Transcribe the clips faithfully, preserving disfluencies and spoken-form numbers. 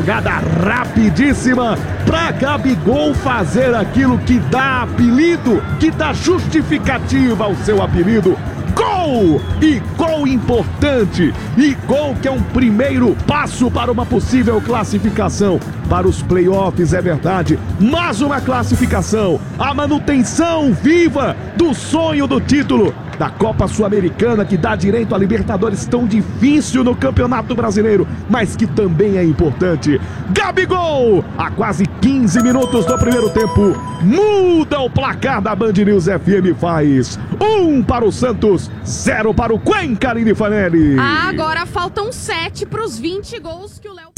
jogada rapidíssima para Gabigol fazer aquilo que dá apelido, que dá justificativa ao seu apelido. Gol! E gol importante! E gol que é um primeiro passo para uma possível classificação para os playoffs, é verdade. Mais uma classificação, a manutenção viva do sonho do título da Copa Sul-Americana, que dá direito a Libertadores, tão difícil no Campeonato Brasileiro, mas que também é importante. Gabigol, a quase quinze minutos do primeiro tempo, muda o placar da Band News F M, faz um para o Santos, zero para o Cuenca, Aline Fanelli. Ah, agora faltam sete para os vinte gols que o Léo...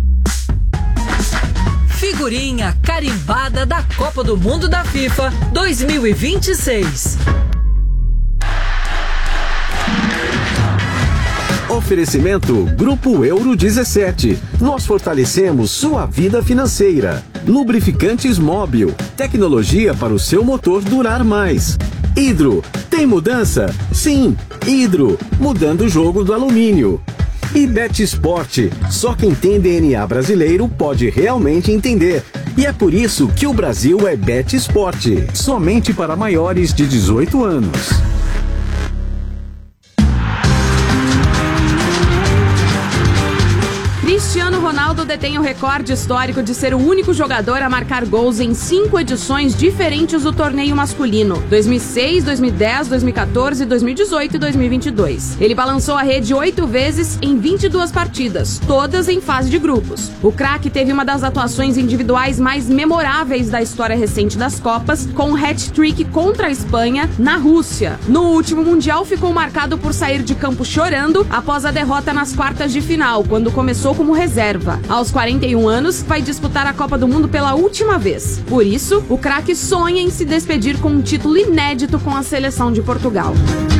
Figurinha carimbada da Copa do Mundo da FIFA dois mil e vinte e seis. Oferecimento Grupo Euro dezessete. Nós fortalecemos sua vida financeira. Lubrificantes Móbil. Tecnologia para o seu motor durar mais. Hidro. Tem mudança? Sim. Hidro. Mudando o jogo do alumínio. E Bet Sport. Só quem tem D N A brasileiro pode realmente entender. E é por isso que o Brasil é Bet Sport. Somente para maiores de dezoito anos. Cristiano Ronaldo detém o recorde histórico de ser o único jogador a marcar gols em cinco edições diferentes do torneio masculino: dois mil e seis, dois mil e dez, dois mil e quatorze, dois mil e dezoito e dois mil e vinte e dois. Ele balançou a rede oito vezes em vinte e duas partidas, todas em fase de grupos. O craque teve uma das atuações individuais mais memoráveis da história recente das Copas, com um hat-trick contra a Espanha na Rússia. No último Mundial, ficou marcado por sair de campo chorando após a derrota nas quartas de final, quando começou como reserva. Aos quarenta e um anos, vai disputar a Copa do Mundo pela última vez. Por isso, o craque sonha em se despedir com um título inédito com a seleção de Portugal.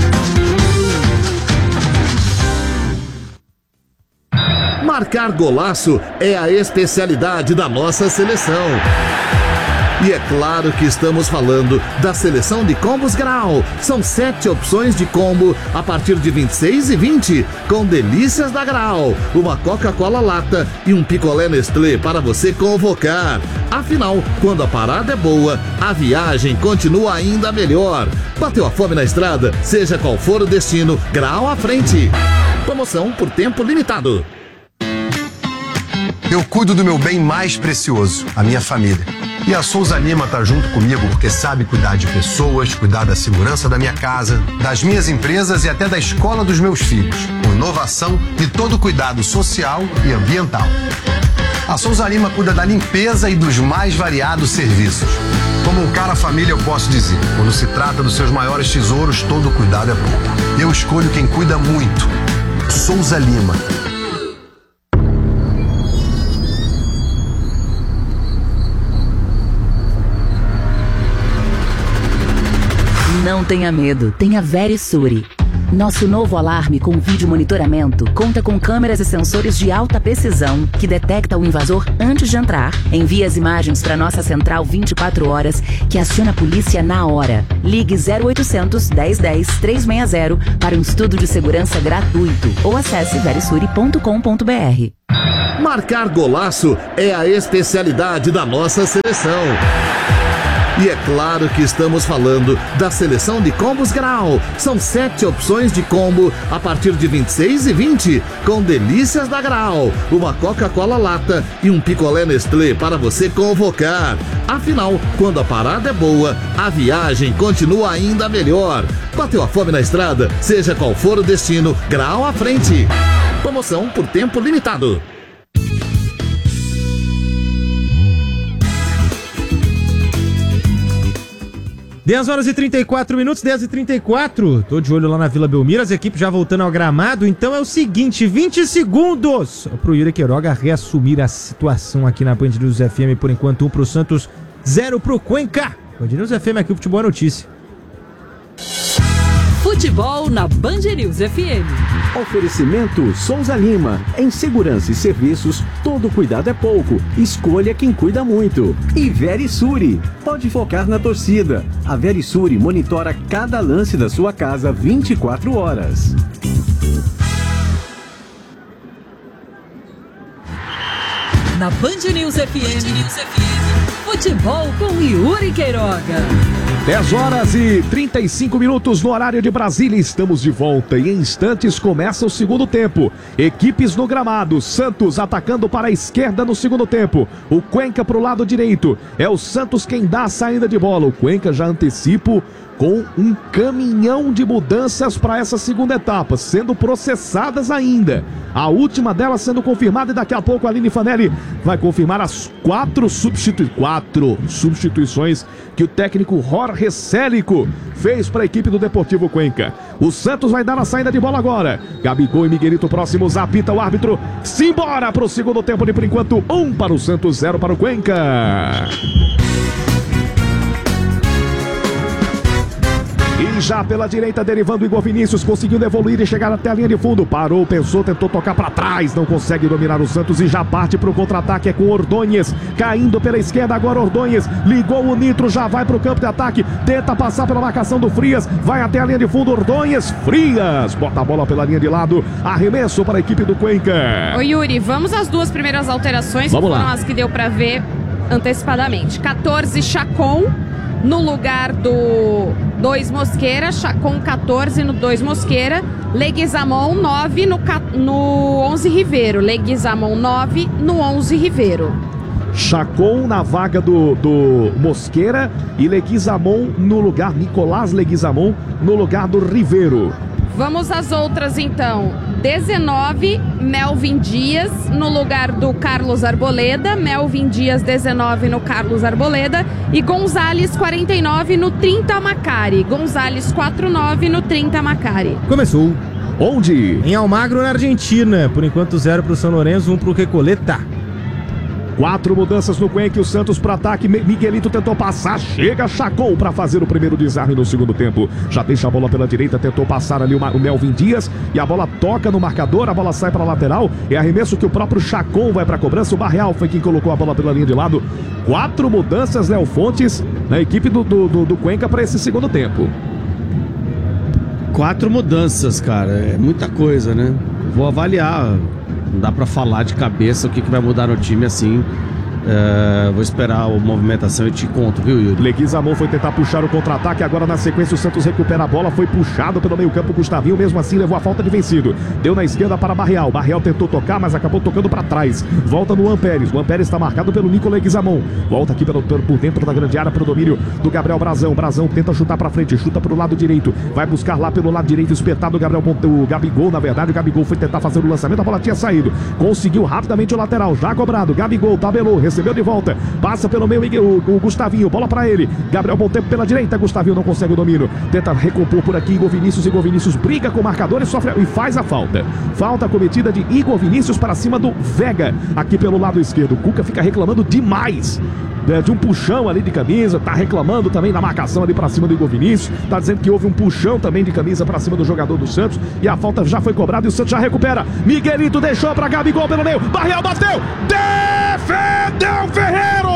Marcar golaço é a especialidade da nossa seleção. E é claro que estamos falando da seleção de combos Grau. São sete opções de combo a partir de vinte e seis e vinte, com delícias da Grau, uma Coca-Cola lata e um picolé Nestlé para você convocar. Afinal, quando a parada é boa, a viagem continua ainda melhor. Bateu a fome na estrada? Seja qual for o destino, Grau à frente. Promoção por tempo limitado. Eu cuido do meu bem mais precioso, a minha família. E a Souza Lima tá junto comigo porque sabe cuidar de pessoas, cuidar da segurança da minha casa, das minhas empresas e até da escola dos meus filhos, com inovação e todo cuidado social e ambiental. A Souza Lima cuida da limpeza e dos mais variados serviços. Como um cara família, eu posso dizer, quando se trata dos seus maiores tesouros, todo cuidado é bom. Eu escolho quem cuida muito. Souza Lima. Não tenha medo, tenha Verisure. Nosso novo alarme com vídeo monitoramento conta com câmeras e sensores de alta precisão que detecta o invasor antes de entrar, envia as imagens para nossa central vinte e quatro horas, que aciona a polícia na hora. Ligue zero oitocentos, dez dez, trezentos e sessenta para um estudo de segurança gratuito ou acesse verisure ponto com ponto br. Marcar golaço é a especialidade da nossa seleção. E é claro que estamos falando da seleção de combos Grau. São sete opções de combo a partir de vinte e seis e vinte, com delícias da Grau, uma Coca-Cola lata e um picolé Nestlé para você convocar. Afinal, quando a parada é boa, a viagem continua ainda melhor. Bateu a fome na estrada? Seja qual for o destino, Grau à frente. Promoção por tempo limitado. dez horas e trinta e quatro minutos, dez e trinta e quatro. Tô de olho lá na Vila Belmiro, as equipes já voltando ao gramado. Então é o seguinte, vinte segundos pro Yuri Queiroga reassumir a situação aqui na Band News F M. Por enquanto, um pro Santos, zero pro Cuenca. Band News F M aqui, o futebol é notícia. Futebol na Band News F M. Oferecimento Souza Lima. Em segurança e serviços, todo cuidado é pouco. Escolha quem cuida muito. E Verisure. Pode focar na torcida. A Verisure monitora cada lance da sua casa vinte e quatro horas. na Band News F M. Futebol com Yuri Queiroga. dez horas e trinta e cinco minutos no horário de Brasília. Estamos de volta e em instantes começa o segundo tempo. Equipes no gramado. Santos atacando para a esquerda no segundo tempo. O Cuenca para o lado direito. É o Santos quem dá a saída de bola. O Cuenca já antecipo com um caminhão de mudanças para essa segunda etapa, sendo processadas ainda. A última delas sendo confirmada e daqui a pouco a Aline Fanelli vai confirmar as quatro, substitu... quatro substituições que o técnico Jorge Célico fez para a equipe do Deportivo Cuenca. O Santos vai dar a saída de bola agora. Gabigol e Miguelito próximos, apita o árbitro. Simbora para o segundo tempo de por enquanto, um para o Santos, zero para o Cuenca. E já pela direita, derivando o Igor Vinícius, conseguiu evoluir e chegar até a linha de fundo. Parou, pensou, tentou tocar para trás, não consegue dominar o Santos e já parte para o contra-ataque. É com Ordonhes, caindo pela esquerda agora Ordonhes, ligou o Nitro, já vai para o campo de ataque, tenta passar pela marcação do Frias, vai até a linha de fundo, Ordonhes, Frias, bota a bola pela linha de lado, arremesso para a equipe do Cuenca. Ô Yuri, vamos às duas primeiras alterações, vamos que foram lá. As que deu para ver antecipadamente. quatorze, Chacon no lugar do dois Mosqueira, Chacon quatorze no dois Mosqueira, Leguizamon nove no, no onze Ribeiro, Leguizamon nove no onze Ribeiro. Chacon na vaga do, do Mosqueira e Leguizamon no lugar, Nicolás Leguizamon no lugar do Ribeiro. Vamos às outras então. dezenove, Melvin Dias no lugar do Carlos Arboleda. Melvin Dias, dezenove no Carlos Arboleda. E Gonzalez, quarenta e nove no trinta Macari. Gonzalez, quarenta e nove no trinta Macari. Começou. Onde? Em Almagro, na Argentina. Por enquanto, zero para o São Lourenço, um para o Recoleta. Quatro mudanças no Cuenca, o Santos para ataque, Miguelito tentou passar, chega Chacon para fazer o primeiro desarme no segundo tempo, já deixa a bola pela direita, tentou passar ali o Melvin Dias e a bola toca no marcador, a bola sai para a lateral, é arremesso que o próprio Chacon vai para a cobrança, o Barreal foi quem colocou a bola pela linha de lado. Quatro mudanças, Léo Fontes, na equipe do, do, do, do Cuenca para esse segundo tempo. Quatro mudanças, cara, é muita coisa, né? Vou avaliar. Não dá pra falar de cabeça o que, que vai mudar no time assim. É, vou esperar a movimentação e te conto, viu, Yuri? Leguizamon foi tentar puxar o contra-ataque. Agora na sequência o Santos recupera a bola. Foi puxado pelo meio campo. Gustavinho mesmo assim levou a falta de vencido. Deu na esquerda para Barreal. Barreal tentou tocar, mas acabou tocando para trás. Volta no Luan Pérez. Luan Pérez está marcado pelo Nico Leguizamon. Volta aqui pelo, por dentro da grande área para o domínio do Gabriel Brazão. Brazão tenta chutar para frente. Chuta para o lado direito. Vai buscar lá pelo lado direito. Espetado o Gabriel o Gabigol. Na verdade o Gabigol foi tentar fazer o lançamento. A bola tinha saído. Conseguiu rapidamente o lateral. Já cobrado. Gabigol tabelou. Recebeu de volta. Passa pelo meio o, o Gustavinho. Bola para ele. Gabriel bom tempo pela direita. Gustavinho não consegue o domínio. Tenta recompor por aqui Igor Vinícius. Igor Vinícius briga com o marcador e sofre e faz a falta. Falta cometida de Igor Vinícius para cima do Vega. Aqui pelo lado esquerdo. O Cuca fica reclamando demais de um puxão ali de camisa. Tá reclamando também da marcação ali para cima do Igor Vinícius. Tá dizendo que houve um puxão também de camisa para cima do jogador do Santos. E a falta já foi cobrada e o Santos já recupera. Miguelito deixou para Gabigol pelo meio. Barreal bateu. Defendeu Ferreiro!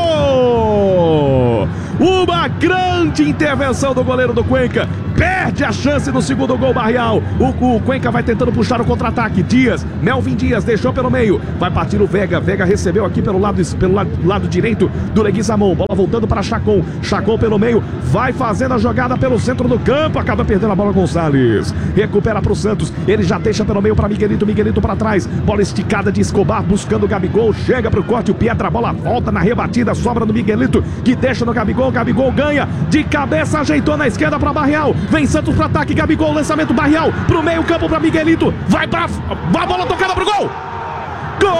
Uma grande intervenção do goleiro do Cuenca. Perde a chance do segundo gol, Barreal. O, o Cuenca vai tentando puxar o contra-ataque. Dias, Melvin Dias deixou pelo meio. Vai partir o Vega. Vega recebeu aqui pelo lado, pelo lado, lado direito do Leguizamon. Bola voltando para Chacon. Chacon pelo meio. Vai fazendo a jogada pelo centro do campo. Acaba perdendo a bola Gonçalves. Recupera para o Santos. Ele já deixa pelo meio para Miguelito. Miguelito para trás. Bola esticada de Escobar buscando o Gabigol. Chega para o corte. O Pietra. A bola volta na rebatida. Sobra do Miguelito que deixa no Gabigol. Gabigol ganha. De cabeça ajeitou na esquerda para Barreal. Vem Santos para ataque, Gabigol, lançamento Barreal, pro meio campo para Miguelito, vai para a bola tocada pro gol,